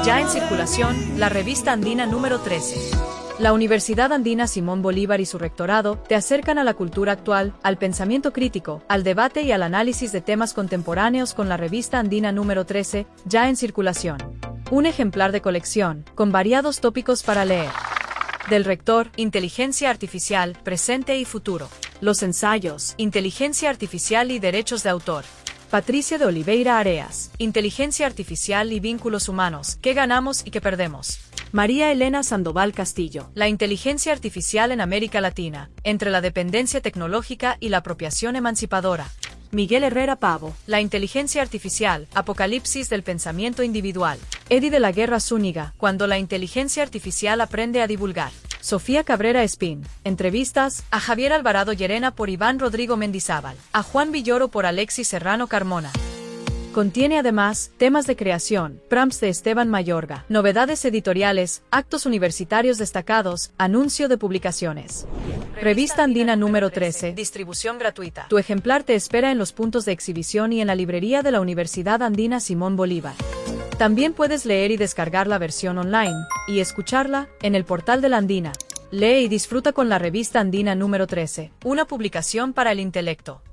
Ya en circulación, la revista andina número 13. La Universidad Andina Simón Bolívar y su rectorado te acercan a la cultura actual, al pensamiento crítico, al debate y al análisis de temas contemporáneos con la revista andina número 13, ya en circulación. Un ejemplar de colección, con variados tópicos para leer. Del rector, Inteligencia Artificial, Presente y Futuro. Los ensayos, Inteligencia Artificial y Derechos de Autor. Patricia de Oliveira Areas, Inteligencia Artificial y Vínculos Humanos, ¿qué ganamos y qué perdemos? María Elena Sandoval Castillo, La inteligencia artificial en América Latina, entre la dependencia tecnológica y la apropiación emancipadora. Miguel Herrera Pavo, La inteligencia artificial, Apocalipsis del pensamiento individual. Eddie de la Guerra Zúñiga, Cuando la inteligencia artificial aprende a divulgar. Sofía Cabrera Espín, entrevistas, a Javier Alvarado Llerena por Iván Rodrigo Mendizábal, a Juan Villoro por Alexis Serrano Carmona. Contiene además temas de creación, prompts de Esteban Mayorga, novedades editoriales, actos universitarios destacados, anuncio de publicaciones. Revista Andina número 13, distribución gratuita. Tu ejemplar te espera en los puntos de exhibición y en la librería de la Universidad Andina Simón Bolívar. También puedes leer y descargar la versión online, y escucharla, en el portal de la Andina. Lee y disfruta con la revista Andina número 13, una publicación para el intelecto.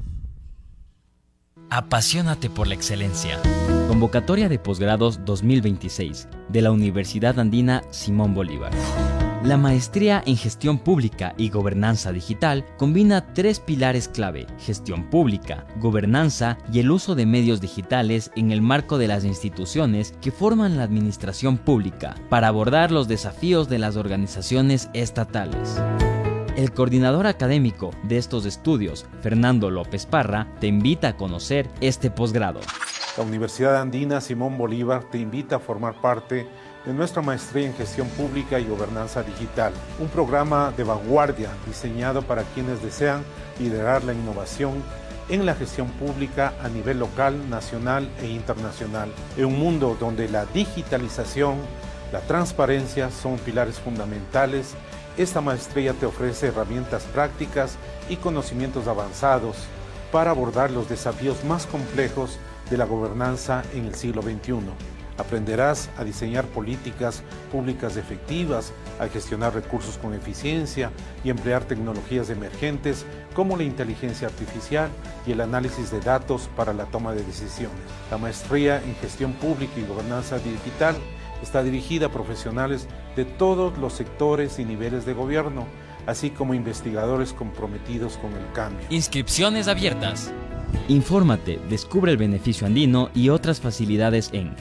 Apasionate por la excelencia. Convocatoria de posgrados 2026 de la Universidad Andina Simón Bolívar. La maestría en Gestión Pública y Gobernanza Digital combina 3 pilares clave: gestión pública, gobernanza y el uso de medios digitales en el marco de las instituciones que forman la administración pública para abordar los desafíos de las organizaciones estatales. El coordinador académico de estos estudios, Fernando López Parra, te invita a conocer este posgrado. La Universidad Andina Simón Bolívar te invita a formar parte de nuestra maestría en Gestión Pública y Gobernanza Digital, un programa de vanguardia diseñado para quienes desean liderar la innovación en la gestión pública a nivel local, nacional e internacional, en un mundo donde la digitalización, la transparencia son pilares fundamentales. Esta maestría te ofrece herramientas prácticas y conocimientos avanzados para abordar los desafíos más complejos de la gobernanza en el siglo XXI. Aprenderás a diseñar políticas públicas efectivas, a gestionar recursos con eficiencia y emplear tecnologías emergentes como la inteligencia artificial y el análisis de datos para la toma de decisiones. La maestría en Gestión Pública y Gobernanza Digital está dirigida a profesionales de todos los sectores y niveles de gobierno, así como investigadores comprometidos con el cambio. Inscripciones abiertas. Infórmate, descubre el beneficio andino y otras facilidades en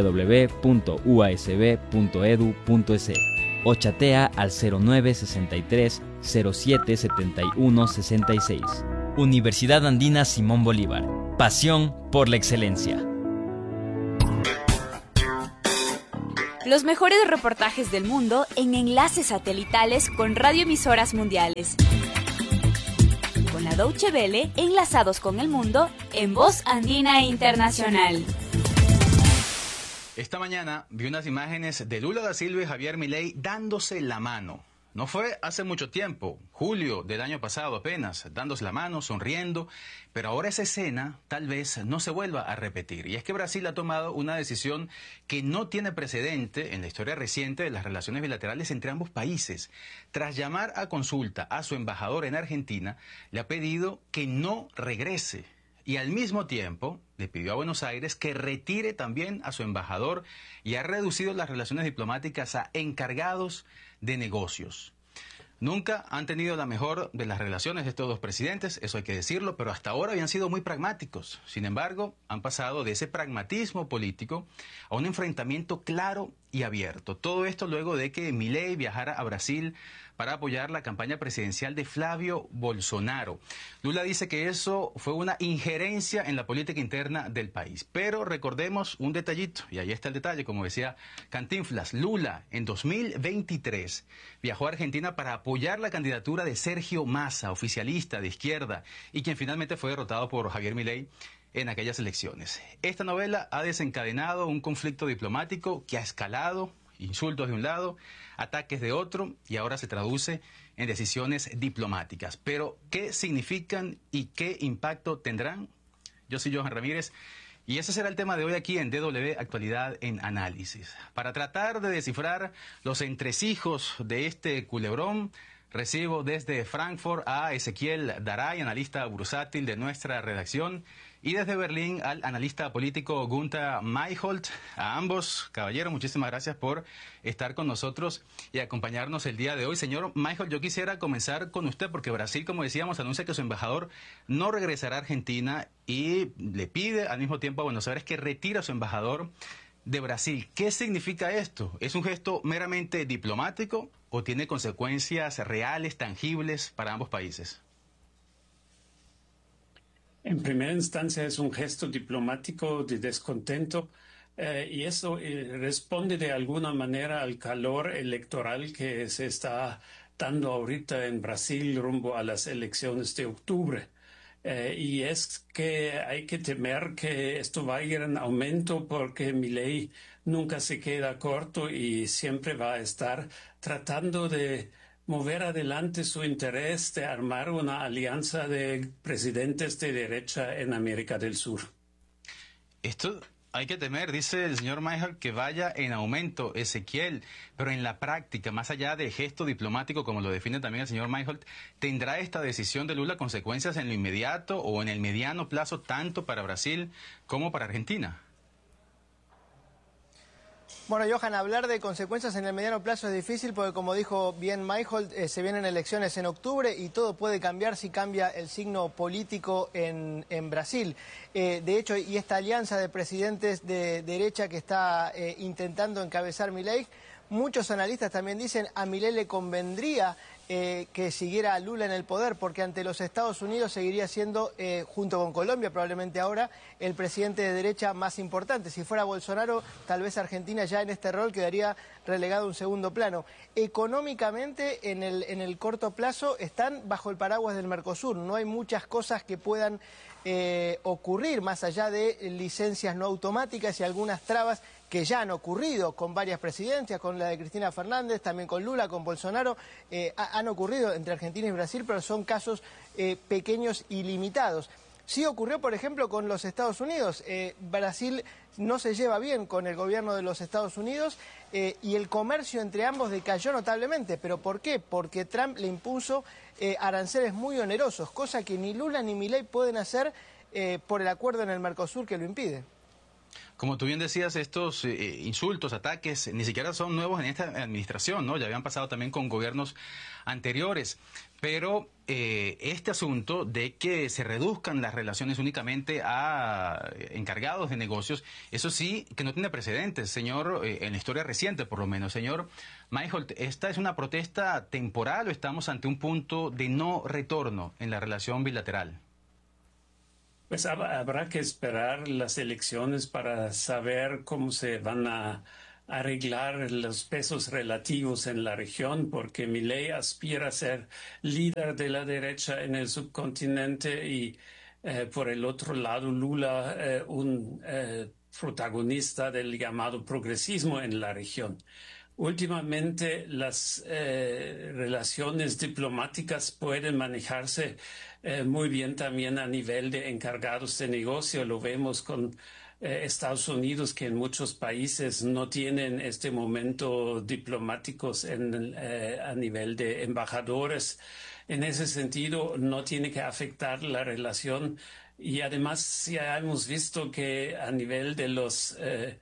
www.uasb.edu.es o chatea al 0963 07 71 66. Universidad Andina Simón Bolívar. Pasión por la excelencia. Los mejores reportajes del mundo en enlaces satelitales con radioemisoras mundiales. Con la Deutsche Welle, enlazados con el mundo en Voz Andina Internacional. Esta mañana vi unas imágenes de Lula da Silva y Javier Milei dándose la mano. No fue hace mucho tiempo, julio del año pasado apenas, dándose la mano, sonriendo, pero ahora esa escena tal vez no se vuelva a repetir. Y es que Brasil ha tomado una decisión que no tiene precedente en la historia reciente de las relaciones bilaterales entre ambos países. Tras llamar a consulta a su embajador en Argentina, le ha pedido que no regrese. Y al mismo tiempo le pidió a Buenos Aires que retire también a su embajador y ha reducido las relaciones diplomáticas a encargados de negocios. Nunca han tenido la mejor de las relaciones estos dos presidentes, eso hay que decirlo, pero hasta ahora habían sido muy pragmáticos. Sin embargo, han pasado de ese pragmatismo político a un enfrentamiento claro y abierto. Todo esto luego de que Milei viajara a Brasil para apoyar la campaña presidencial de Flavio Bolsonaro. Lula dice que eso fue una injerencia en la política interna del país. Pero recordemos un detallito, y ahí está el detalle, como decía Cantinflas. Lula, en 2023, viajó a Argentina para apoyar la candidatura de Sergio Massa, oficialista de izquierda, y quien finalmente fue derrotado por Javier Milei en aquellas elecciones. Esta novela ha desencadenado un conflicto diplomático que ha escalado, insultos de un lado, ataques de otro, y ahora se traduce en decisiones diplomáticas. Pero, ¿qué significan y qué impacto tendrán? Yo soy Johan Ramírez Y ese será el tema de hoy aquí en DW Actualidad en Análisis. Para tratar de descifrar los entresijos de este culebrón, recibo desde Frankfurt a Ezequiel Daray, analista bursátil de nuestra redacción, y desde Berlín al analista político Gunther Mayholt. A ambos, caballeros, muchísimas gracias por estar con nosotros y acompañarnos el día de hoy. Señor Mayholt, yo quisiera comenzar con usted porque Brasil, como decíamos, anuncia que su embajador no regresará a Argentina y le pide al mismo tiempo a Buenos Aires que retire a su embajador de Brasil. ¿Qué significa esto? ¿Es un gesto meramente diplomático o tiene consecuencias reales, tangibles para ambos países? En primera instancia es un gesto diplomático de descontento y eso responde de alguna manera al calor electoral que se está dando ahorita en Brasil rumbo a las elecciones de octubre. Y es que hay que temer que esto va a ir en aumento porque Milei nunca se queda corto y siempre va a estar tratando de mover adelante su interés de armar una alianza de presidentes de derecha en América del Sur. Esto hay que temer, dice el señor Mayholt, que vaya en aumento, Ezequiel, pero en la práctica, más allá del gesto diplomático, como lo define también el señor Mayholt, ¿tendrá esta decisión de Lula consecuencias en lo inmediato o en el mediano plazo, tanto para Brasil como para Argentina? Bueno, Johan, hablar de consecuencias en el mediano plazo es difícil porque, como dijo bien Mayholt, se vienen elecciones en octubre y todo puede cambiar si cambia el signo político en Brasil. De hecho, y esta alianza de presidentes de derecha que está intentando encabezar Milei, muchos analistas también dicen a Milei le convendría que siguiera a Lula en el poder, porque ante los Estados Unidos seguiría siendo, junto con Colombia probablemente ahora, el presidente de derecha más importante. Si fuera Bolsonaro, tal vez Argentina ya en este rol quedaría relegado a un segundo plano. Económicamente, en el corto plazo, están bajo el paraguas del Mercosur. No hay muchas cosas que puedan ocurrir, más allá de licencias no automáticas y algunas trabas que ya han ocurrido con varias presidencias, con la de Cristina Fernández, también con Lula, con Bolsonaro, han ocurrido entre Argentina y Brasil, pero son casos pequeños y limitados. Sí ocurrió, por ejemplo, con los Estados Unidos. Brasil no se lleva bien con el gobierno de los Estados Unidos y el comercio entre ambos decayó notablemente. ¿Pero por qué? Porque Trump le impuso aranceles muy onerosos, cosa que ni Lula ni Milei pueden hacer por el acuerdo en el Mercosur que lo impide. Como tú bien decías, estos insultos, ataques, ni siquiera son nuevos en esta administración, ¿no? Ya habían pasado también con gobiernos anteriores. Pero este asunto de que se reduzcan las relaciones únicamente a encargados de negocios, eso sí que no tiene precedentes, señor, en la historia reciente por lo menos. Señor Mayholt, ¿esta es una protesta temporal o estamos ante un punto de no retorno en la relación bilateral? Pues habrá que esperar las elecciones para saber cómo se van a arreglar los pesos relativos en la región, porque Milei aspira a ser líder de la derecha en el subcontinente y por el otro lado Lula un protagonista del llamado progresismo en la región. Últimamente las relaciones diplomáticas pueden manejarse muy bien también a nivel de encargados de negocio. Lo vemos con Estados Unidos, que en muchos países no tienen este momento diplomáticos a nivel de embajadores. En ese sentido, no tiene que afectar la relación. Y además ya hemos visto que a nivel de los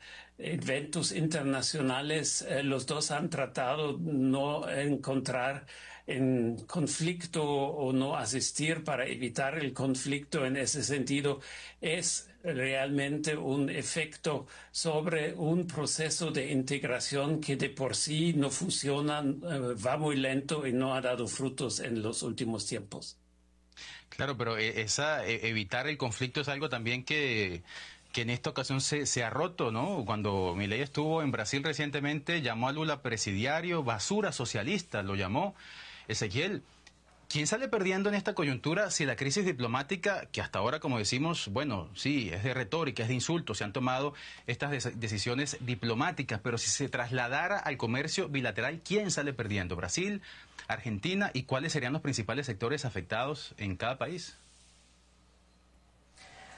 eventos internacionales, los dos han tratado no encontrar en conflicto o no asistir para evitar el conflicto. En ese sentido, es realmente un efecto sobre un proceso de integración que de por sí no funciona, va muy lento y no ha dado frutos en los últimos tiempos. Claro, pero evitar el conflicto es algo también que en esta ocasión se ha roto, ¿no? Cuando Milei estuvo en Brasil recientemente, llamó a Lula presidiario, basura socialista, lo llamó. Ezequiel, ¿quién sale perdiendo en esta coyuntura si la crisis diplomática, que hasta ahora, como decimos, bueno, sí, es de retórica, es de insultos, se han tomado estas decisiones diplomáticas, pero si se trasladara al comercio bilateral, ¿quién sale perdiendo? ¿Brasil, Argentina? ¿Y cuáles serían los principales sectores afectados en cada país?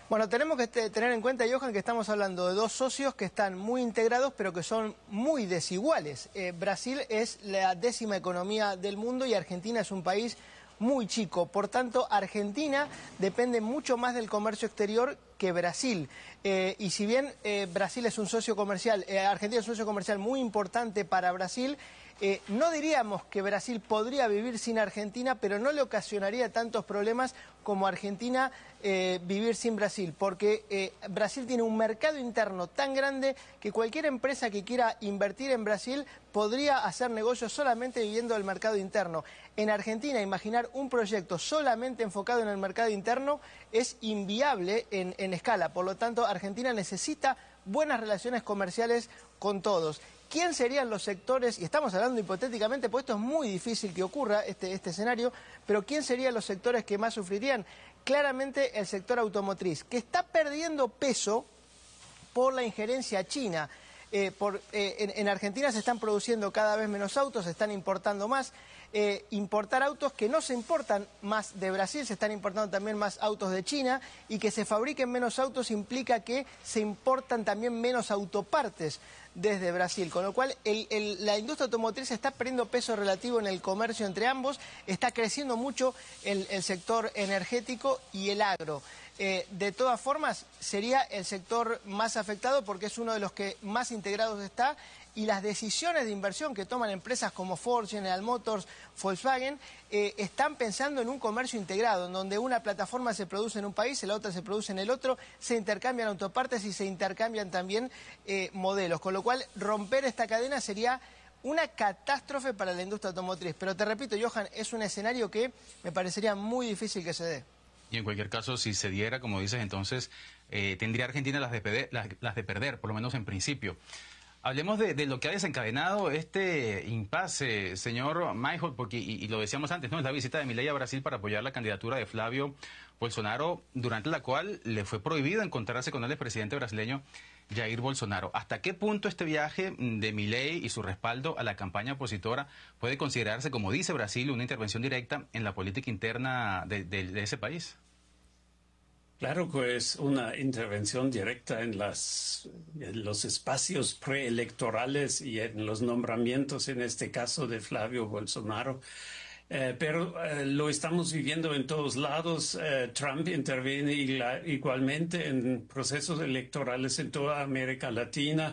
Bueno, tenemos que tener en cuenta, Johan, que estamos hablando de dos socios que están muy integrados, pero que son muy desiguales. Brasil es la 10ª economía del mundo y Argentina es un país muy chico. Por tanto, Argentina depende mucho más del comercio exterior que Brasil. Y si bien Brasil es un socio comercial, Argentina es un socio comercial muy importante para Brasil, no diríamos que Brasil podría vivir sin Argentina, pero no le ocasionaría tantos problemas como Argentina vivir sin Brasil, porque Brasil tiene un mercado interno tan grande que cualquier empresa que quiera invertir en Brasil podría hacer negocios solamente viviendo del mercado interno. En Argentina, imaginar un proyecto solamente enfocado en el mercado interno es inviable en escala. Por lo tanto, Argentina necesita buenas relaciones comerciales con todos. ¿Quién serían los sectores? Y estamos hablando hipotéticamente, porque esto es muy difícil que ocurra, este escenario, pero ¿quién serían los sectores que más sufrirían? Claramente el sector automotriz, que está perdiendo peso por la injerencia china. En Argentina se están produciendo cada vez menos autos, se están importando más. Importar autos que no se importan más de Brasil, se están importando también más autos de China, y que se fabriquen menos autos implica que se importan también menos autopartes desde Brasil, con lo cual la industria automotriz está perdiendo peso relativo en el comercio entre ambos, está creciendo mucho el sector energético y el agro. De todas formas, sería el sector más afectado porque es uno de los que más integrados está, y las decisiones de inversión que toman empresas como Ford, General Motors, Volkswagen, están pensando en un comercio integrado, en donde una plataforma se produce en un país, la otra se produce en el otro, se intercambian autopartes y se intercambian también modelos, con lo cual romper esta cadena sería una catástrofe para la industria automotriz. Pero te repito, Johan, es un escenario que me parecería muy difícil que se dé. Y en cualquier caso, si se diera, como dices, entonces tendría Argentina las de perder, por lo menos en principio. Hablemos de lo que ha desencadenado este impasse, señor Mayholt, porque, y lo decíamos antes, ¿no? Es la visita de Milei a Brasil para apoyar la candidatura de Flavio Bolsonaro, durante la cual le fue prohibido encontrarse con el expresidente brasileño Jair Bolsonaro. ¿Hasta qué punto este viaje de Milei y su respaldo a la campaña opositora puede considerarse, como dice Brasil, una intervención directa en la política interna de ese país? Claro que es una intervención directa en los espacios preelectorales y en los nombramientos, en este caso de Flavio Bolsonaro. Pero lo estamos viviendo en todos lados. Trump interviene igualmente en procesos electorales en toda América Latina.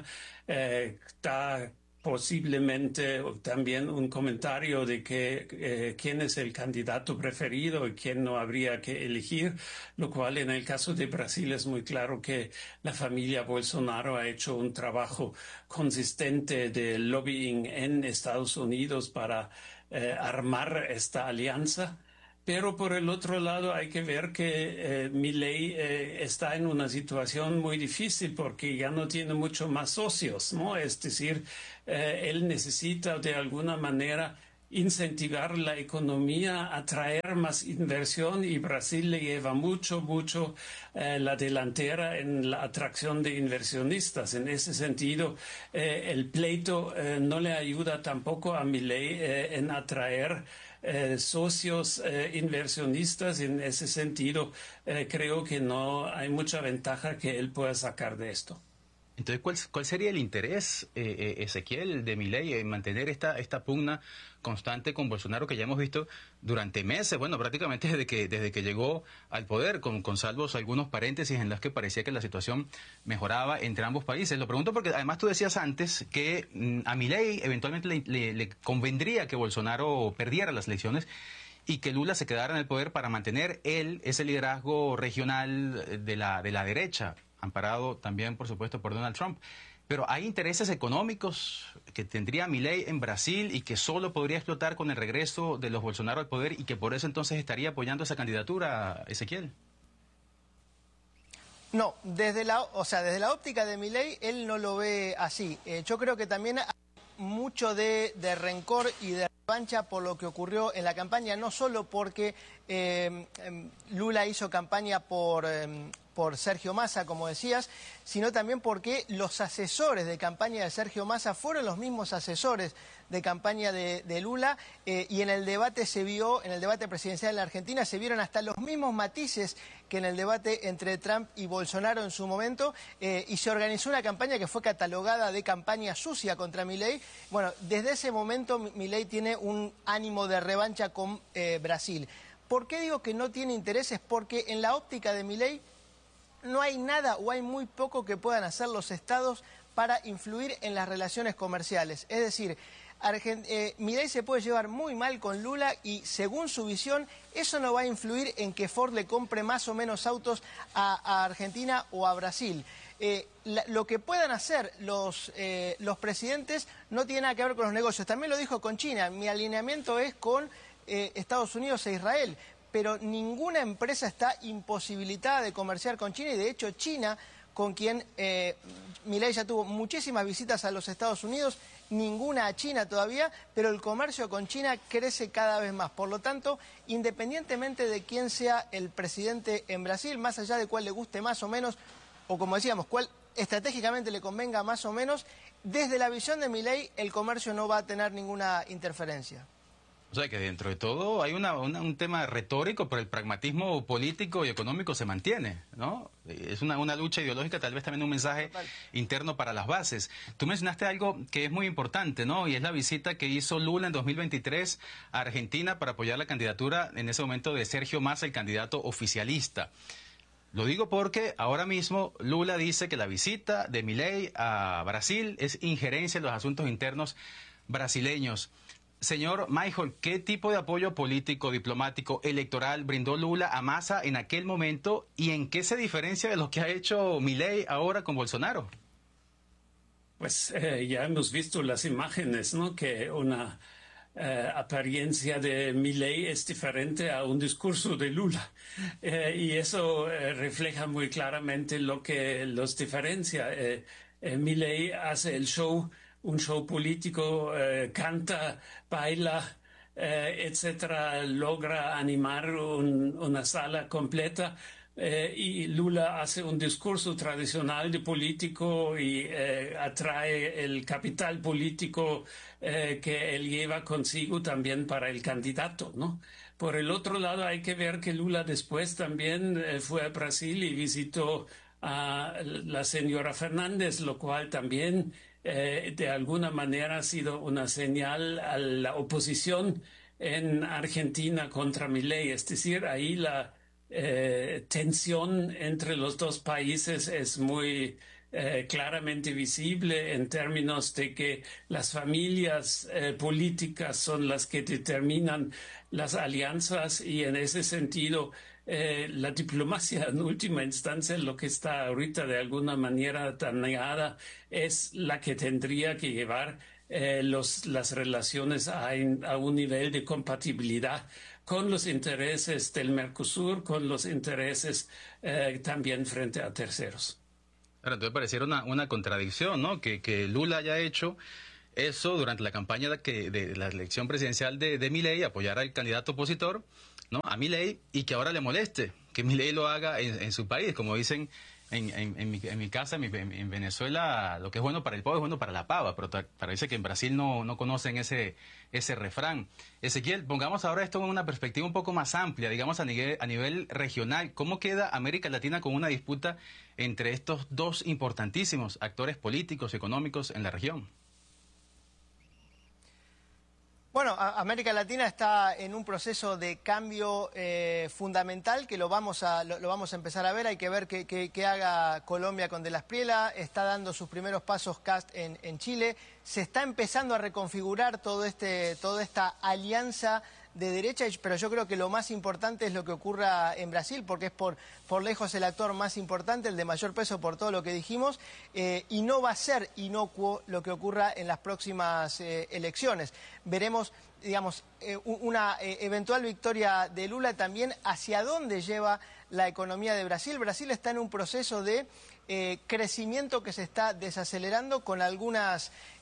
Está posiblemente también un comentario de que quién es el candidato preferido y quién no habría que elegir, lo cual en el caso de Brasil es muy claro que la familia Bolsonaro ha hecho un trabajo consistente de lobbying en Estados Unidos para armar esta alianza. Pero por el otro lado hay que ver que Milei está en una situación muy difícil porque ya no tiene mucho más socios, ¿no? Es decir, él necesita de alguna manera incentivar la economía, atraer más inversión, y Brasil le lleva mucho la delantera en la atracción de inversionistas. En ese sentido, el pleito no le ayuda tampoco a Milei en atraer socios inversionistas. En ese sentido, creo que no hay mucha ventaja que él pueda sacar de esto. Entonces, ¿cuál sería el interés, Ezequiel, de Milei en mantener esta pugna constante con Bolsonaro, que ya hemos visto durante meses, bueno, prácticamente desde que llegó al poder, con salvos algunos paréntesis en los que parecía que la situación mejoraba entre ambos países? Lo pregunto porque además tú decías antes que a Milei eventualmente le convendría que Bolsonaro perdiera las elecciones y que Lula se quedara en el poder para mantener ese liderazgo regional de la derecha, amparado también, por supuesto, por Donald Trump. Pero hay intereses económicos que tendría Milei en Brasil y que solo podría explotar con el regreso de los Bolsonaro al poder, y que por eso entonces estaría apoyando esa candidatura, Ezequiel. No, desde la óptica de Milei, él no lo ve así. Yo creo que también hay mucho de rencor y de revancha por lo que ocurrió en la campaña, no solo porque Lula hizo campaña por por Sergio Massa, como decías, sino también porque los asesores de campaña de Sergio Massa fueron los mismos asesores de campaña de Lula, y en el debate en el debate presidencial en la Argentina se vieron hasta los mismos matices que en el debate entre Trump y Bolsonaro en su momento, y se organizó una campaña que fue catalogada de campaña sucia contra Milei. Bueno, desde ese momento Milei tiene un ánimo de revancha con Brasil. ¿Por qué digo que no tiene intereses? Porque en la óptica de Milei no hay nada o hay muy poco que puedan hacer los estados para influir en las relaciones comerciales. Es decir, Milei se puede llevar muy mal con Lula y, según su visión, eso no va a influir en que Ford le compre más o menos autos a Argentina o a Brasil. Lo que puedan hacer los presidentes no tiene nada que ver con los negocios. También lo dijo con China. Mi alineamiento es con Estados Unidos e Israel, pero ninguna empresa está imposibilitada de comerciar con China, y de hecho China, con quien Milei ya tuvo muchísimas visitas a los Estados Unidos, ninguna a China todavía, pero el comercio con China crece cada vez más. Por lo tanto, independientemente de quién sea el presidente en Brasil, más allá de cuál le guste más o menos, o como decíamos, cuál estratégicamente le convenga más o menos, desde la visión de Milei el comercio no va a tener ninguna interferencia. O sea que dentro de todo hay un tema retórico, pero el pragmatismo político y económico se mantiene, ¿no? Es una lucha ideológica, tal vez también un mensaje interno para las bases. Tú mencionaste algo que es muy importante, ¿no? Y es la visita que hizo Lula en 2023 a Argentina para apoyar la candidatura en ese momento de Sergio Massa, el candidato oficialista. Lo digo porque ahora mismo Lula dice que la visita de Milei a Brasil es injerencia en los asuntos internos brasileños. Señor Michael, ¿qué tipo de apoyo político, diplomático, electoral brindó Lula a Massa en aquel momento y en qué se diferencia de lo que ha hecho Milei ahora con Bolsonaro? Pues ya hemos visto las imágenes, ¿no? Que una apariencia de Milei es diferente a un discurso de Lula. Y eso refleja muy claramente lo que los diferencia. Milei hace el show, un show político, canta, baila, etcétera, logra animar una sala completa, y Lula hace un discurso tradicional de político y atrae el capital político que él lleva consigo también para el candidato, ¿no? Por el otro lado, hay que ver que Lula después también fue a Brasil y visitó a la señora Fernández, lo cual también de alguna manera ha sido una señal a la oposición en Argentina contra Milei. Es decir, ahí la tensión entre los dos países es muy claramente visible en términos de que las familias políticas son las que determinan las alianzas, y en ese sentido la diplomacia en última instancia, lo que está ahorita de alguna manera dañada, es la que tendría que llevar las relaciones a un nivel de compatibilidad con los intereses del Mercosur, con los intereses también frente a terceros. Ahora, entonces pareciera una contradicción, ¿no? Que Lula haya hecho eso durante la campaña de la elección presidencial de Milei, apoyar al candidato opositor, ¿no? A Milei, y que ahora le moleste que Milei lo haga en su país. Como dicen en mi casa, en Venezuela, lo que es bueno para el pavo es bueno para la pava, pero parece que en Brasil no conocen ese refrán. Ezequiel, pongamos ahora esto en una perspectiva un poco más amplia, digamos a nivel regional. ¿Cómo queda América Latina con una disputa entre estos dos importantísimos actores políticos y económicos en la región? Bueno, América Latina está en un proceso de cambio fundamental que lo vamos a empezar a ver. Hay que ver qué haga Colombia con De la Espriella. Está dando sus primeros pasos Kast en Chile. Se está empezando a reconfigurar toda esta alianza de derecha, pero yo creo que lo más importante es lo que ocurra en Brasil, porque es por lejos el actor más importante, el de mayor peso por todo lo que dijimos, y no va a ser inocuo lo que ocurra en las próximas elecciones. Veremos, digamos, una eventual victoria de Lula también hacia dónde lleva la economía de Brasil. Brasil está en un proceso de crecimiento que se está desacelerando con algunas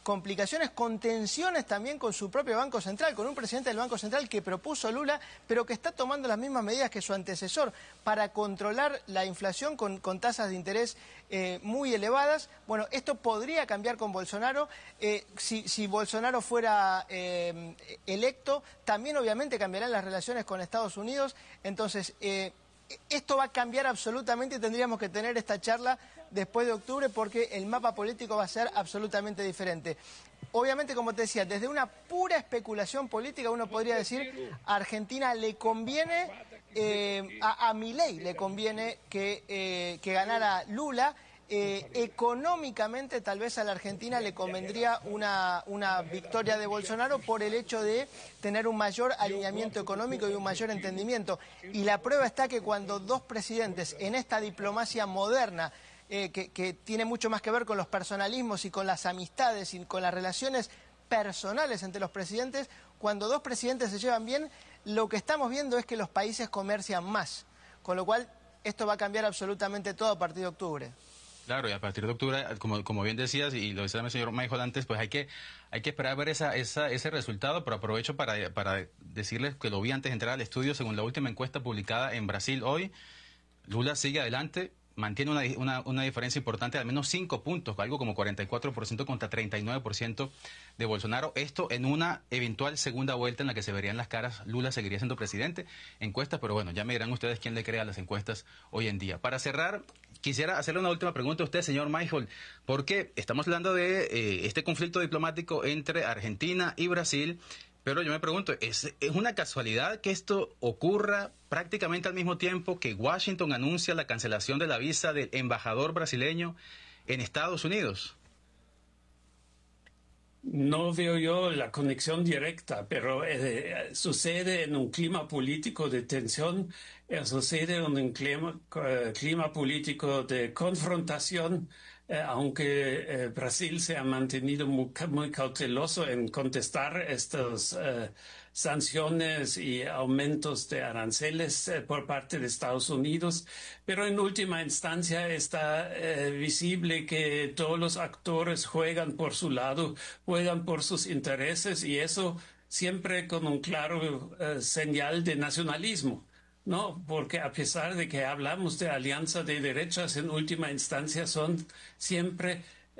complicaciones, con tensiones también con su propio Banco Central, con un presidente del Banco Central que propuso Lula, pero que está tomando las mismas medidas que su antecesor para controlar la inflación con tasas de interés muy elevadas. Bueno, esto podría cambiar con Bolsonaro. Si Bolsonaro fuera electo, también obviamente cambiarán las relaciones con Estados Unidos. Entonces, esto va a cambiar absolutamente y tendríamos que tener esta charla después de octubre porque el mapa político va a ser absolutamente diferente. Obviamente, como te decía, desde una pura especulación política uno podría decir a Argentina le conviene, a Milei le conviene que ganara Lula. Económicamente tal vez a la Argentina le convendría una victoria de Bolsonaro por el hecho de tener un mayor alineamiento económico y un mayor entendimiento. Y la prueba está que cuando dos presidentes en esta diplomacia moderna, que tiene mucho más que ver con los personalismos y con las amistades y con las relaciones personales entre los presidentes, cuando dos presidentes se llevan bien, lo que estamos viendo es que los países comercian más. Con lo cual, esto va a cambiar absolutamente todo a partir de octubre. Claro, y a partir de octubre, como bien decías, y lo decía el señor Michael antes, pues hay que esperar a ver ese resultado, pero aprovecho para decirles que lo vi antes de entrar al estudio. Según la última encuesta publicada en Brasil hoy, Lula sigue adelante, mantiene una diferencia importante de al menos 5 puntos, algo como 44% contra 39% de Bolsonaro. Esto en una eventual segunda vuelta en la que se verían las caras. Lula seguiría siendo presidente. Encuestas, pero bueno, ya me dirán ustedes quién le cree a las encuestas hoy en día. Para cerrar, quisiera hacerle una última pregunta a usted, señor Michael, porque estamos hablando de este conflicto diplomático entre Argentina y Brasil, pero yo me pregunto, ¿es una casualidad que esto ocurra prácticamente al mismo tiempo que Washington anuncia la cancelación de la visa del embajador brasileño en Estados Unidos? No veo yo la conexión directa, pero sucede en un clima político de tensión, sucede en un clima político de confrontación, aunque Brasil se ha mantenido muy cauteloso en contestar estas sanciones y aumentos de aranceles por parte de Estados Unidos, pero en última instancia está visible que todos los actores juegan por su lado, juegan por sus intereses y eso siempre con un claro señal de nacionalismo. No, porque a pesar de que hablamos de alianza de derechas, en última instancia son siempre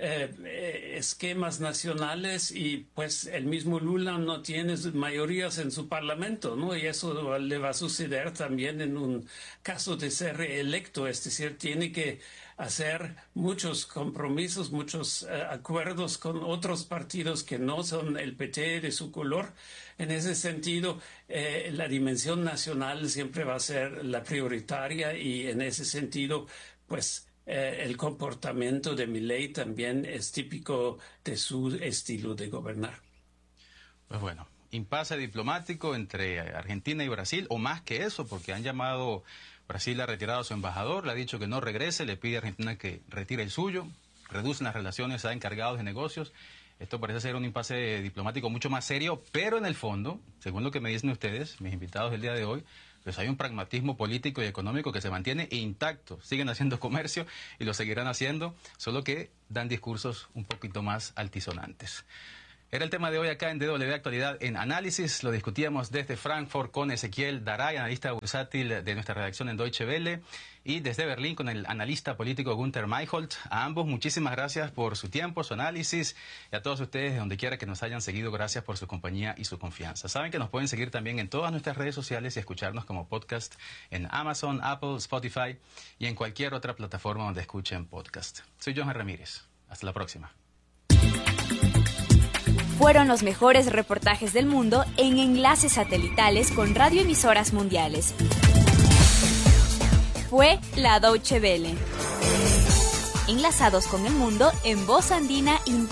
esquemas nacionales y pues el mismo Lula no tiene mayorías en su parlamento, ¿no? Y eso le va a suceder también en un caso de ser reelecto, es decir, tiene que hacer muchos compromisos, muchos acuerdos con otros partidos que no son el PT de su color. En ese sentido, la dimensión nacional siempre va a ser la prioritaria y en ese sentido, pues, el comportamiento de Milei también es típico de su estilo de gobernar. Pues bueno, impasse diplomático entre Argentina y Brasil, o más que eso, porque han llamado, Brasil ha retirado a su embajador, le ha dicho que no regrese, le pide a Argentina que retire el suyo, reducen las relaciones a encargados de negocios. Esto parece ser un impasse diplomático mucho más serio, pero en el fondo, según lo que me dicen ustedes, mis invitados del día de hoy, pues hay un pragmatismo político y económico que se mantiene intacto. Siguen haciendo comercio y lo seguirán haciendo, solo que dan discursos un poquito más altisonantes. Era el tema de hoy acá en DW Actualidad en Análisis. Lo discutíamos desde Frankfurt con Ezequiel Daray, analista bursátil de nuestra redacción en Deutsche Welle, y desde Berlín con el analista político Günther Meijolt. A ambos muchísimas gracias por su tiempo, su análisis, y a todos ustedes de donde quiera que nos hayan seguido, gracias por su compañía y su confianza. Saben que nos pueden seguir también en todas nuestras redes sociales y escucharnos como podcast en Amazon, Apple, Spotify y en cualquier otra plataforma donde escuchen podcast. Soy Johan Ramírez. Hasta la próxima. Fueron los mejores reportajes del mundo en enlaces satelitales con radioemisoras mundiales. Fue la Deutsche Welle. Enlazados con el mundo en voz andina internacional.